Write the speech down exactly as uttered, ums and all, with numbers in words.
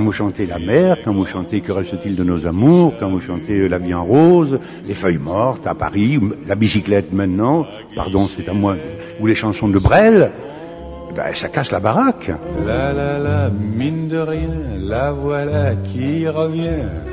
vous chantez la mer, quand vous chantez Que reste-t-il de nos amours, quand vous chantez La vie en rose, Les feuilles mortes à Paris, La bicyclette maintenant, pardon c'est à moi, ou les chansons de Brel, ben, ça casse la baraque. La la la, mine de rien, la voilà qui revient.